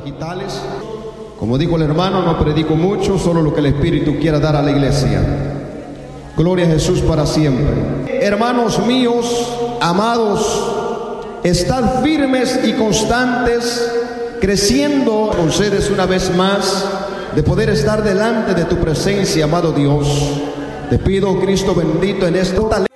digitales. Como dijo el hermano, no predico mucho, solo lo que el Espíritu quiera dar a la iglesia. Gloria a Jesús para siempre. Hermanos míos, amados, estad firmes y constantes, creciendo. Concedes una vez más de poder estar delante de tu presencia, amado Dios. Te pido, Cristo bendito, en esta